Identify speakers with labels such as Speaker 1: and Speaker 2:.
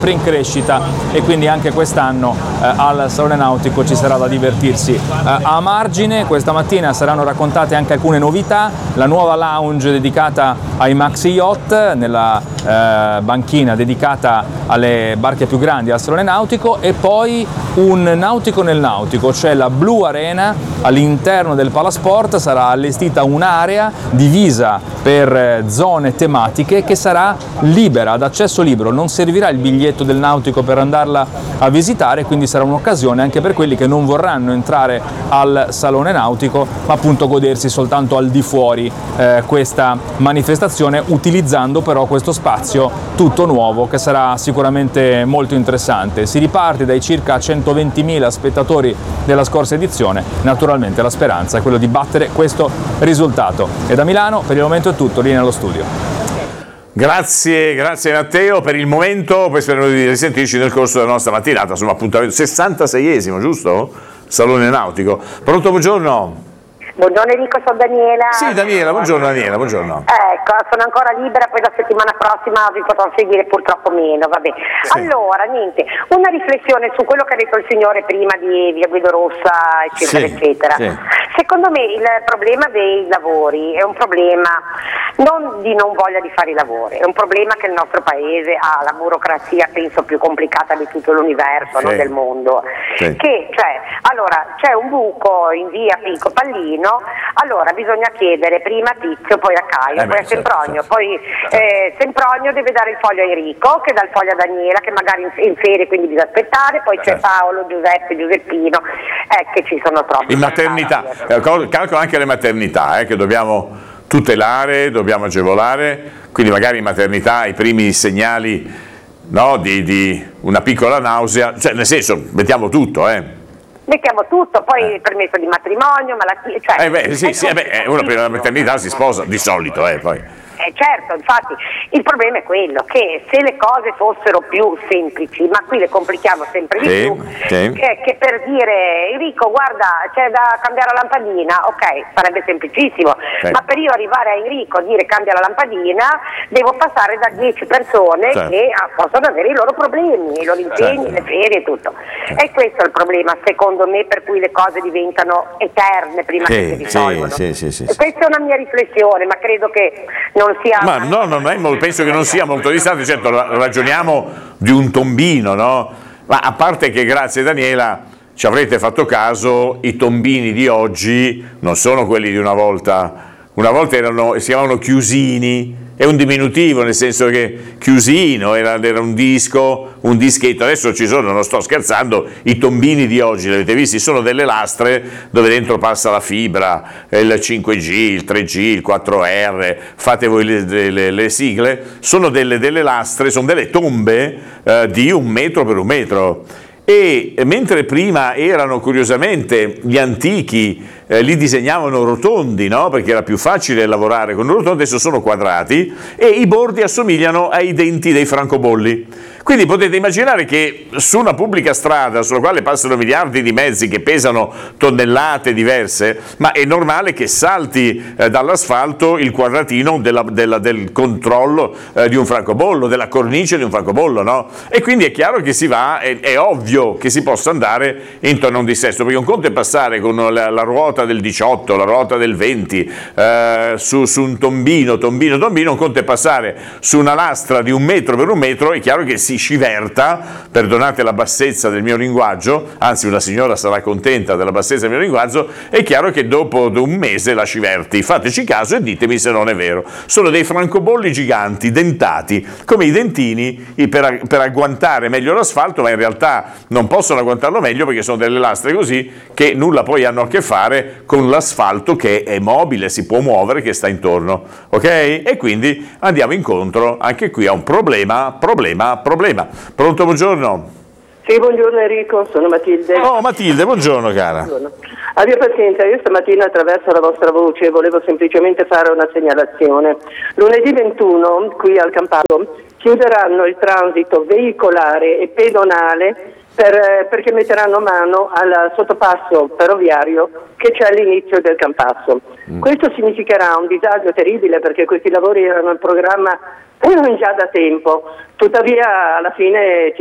Speaker 1: in crescita e quindi anche quest'anno al Salone Nautico ci sarà da divertirsi. A margine questa mattina saranno raccontate anche alcune novità, la nuova lounge dedicata ai maxi yacht nella banchina dedicata alle barche più grandi al Salone Nautico e poi un nautico nel nautico, cioè la Blue Arena. All'interno del Palasport sarà allestita un'area divisa per zone tematiche che sarà libera, ad accesso libero, non servirà il biglietto del nautico per andarla a visitare, quindi sarà un'occasione anche per quelli che non vorranno entrare al Salone Nautico ma appunto godersi soltanto al di fuori questa manifestazione, utilizzando però questo spazio tutto nuovo che sarà sicuramente molto interessante. Si riparte dai circa 120.000 spettatori della scorsa edizione, naturalmente la speranza è quello di battere questo risultato. E da Milano per il momento è tutto, linea allo studio.
Speaker 2: Grazie Matteo, per il momento poi speriamo di risentirci nel corso della nostra mattinata, insomma appuntamento 66esimo, giusto? Salone Nautico. Pronto, buongiorno?
Speaker 3: Buongiorno Enrico, sono Daniela.
Speaker 2: Sì, Daniela, buongiorno Daniela, buongiorno.
Speaker 3: Ecco, sono ancora libera, poi la settimana prossima vi potrò seguire purtroppo meno, vabbè. Sì. Allora, niente, una riflessione su quello che ha detto il signore prima di Via Guido Rossa, eccetera, sì, eccetera. Sì. Secondo me il problema dei lavori è un problema non di non voglia di fare i lavori, è un problema che il nostro paese ha la burocrazia, penso, più complicata di tutto l'universo, sì, non del mondo. Sì. Che, allora, c'è un buco in via Pinco Pallino, allora bisogna chiedere prima a Tizio, poi a Caio, poi a Sempronio, poi Sempronio deve dare il foglio a Enrico, che dà il foglio a Daniela, che magari in ferie, quindi bisogna aspettare, poi c'è Paolo, Giuseppe, Giuseppino, che ci sono troppi.
Speaker 2: In maternità, calcolo anche le maternità, che dobbiamo tutelare, dobbiamo agevolare, quindi magari in maternità i primi segnali, no, di una piccola nausea, cioè nel senso mettiamo tutto,
Speaker 3: Mettiamo tutto, poi il permesso di matrimonio, malattie,
Speaker 2: uno per la maternità si sposa di solito, poi.
Speaker 3: Certo, infatti il problema è quello che se le cose fossero più semplici, ma qui le complichiamo sempre di più, che per dire Enrico guarda c'è da cambiare la lampadina, ok, sarebbe semplicissimo, ma per io arrivare a Enrico a dire cambia la lampadina devo passare da 10 persone che possono avere i loro problemi, i loro impegni, le ferie e tutto. E questo è il problema secondo me per cui le cose diventano eterne prima che si risolvano. E questa è una mia riflessione, ma credo che non sia...
Speaker 2: Ma no, penso che non sia molto distante, certo ragioniamo di un tombino, no? Ma a parte che grazie Daniela ci avrete fatto caso, i tombini di oggi non sono quelli di una volta si chiamavano chiusini, è un diminutivo nel senso che chiusino era un disco, un dischetto, adesso ci sono, non sto scherzando, i tombini di oggi, li avete visti, sono delle lastre dove dentro passa la fibra, il 5G, il 3G, il 4R, fate voi le sigle, sono delle lastre, sono delle tombe di 1 metro per 1 metro. E mentre prima erano curiosamente gli antichi, li disegnavano rotondi, no? Perché era più facile lavorare con un rotondo, adesso sono quadrati e i bordi assomigliano ai denti dei francobolli. Quindi potete immaginare che su una pubblica strada sulla quale passano miliardi di mezzi che pesano tonnellate diverse, ma è normale che salti dall'asfalto il quadratino del controllo di un francobollo, della cornice di un francobollo, no? E quindi è chiaro che si va, è ovvio che si possa andare intorno a un dissesto, perché un conto è passare con la ruota del 18, la ruota del 20 su un tombino, un conto è passare su una lastra di 1 metro per 1 metro, è chiaro che si sciverta, perdonate la bassezza del mio linguaggio, anzi una signora sarà contenta della bassezza del mio linguaggio, è chiaro che dopo 1 mese la sciverti, fateci caso e ditemi se non è vero. Sono dei francobolli giganti, dentati, come i dentini per agguantare meglio l'asfalto, ma in realtà non possono agguantarlo meglio perché sono delle lastre così che nulla poi hanno a che fare con l'asfalto che è mobile, si può muovere, che sta intorno, ok? E quindi andiamo incontro anche qui a un problema. Pronto, buongiorno?
Speaker 4: Sì, buongiorno Enrico, sono Matilde.
Speaker 2: Oh Matilde, buongiorno cara.
Speaker 4: Buongiorno. Abbia pazienza, io stamattina attraverso la vostra voce volevo semplicemente fare una segnalazione. Lunedì 21 qui al Campano chiuderanno il transito veicolare e pedonale perché metteranno mano al sottopasso ferroviario che c'è all'inizio del Campasso. Questo significherà un disagio terribile, perché questi lavori erano in programma già da tempo, tuttavia alla fine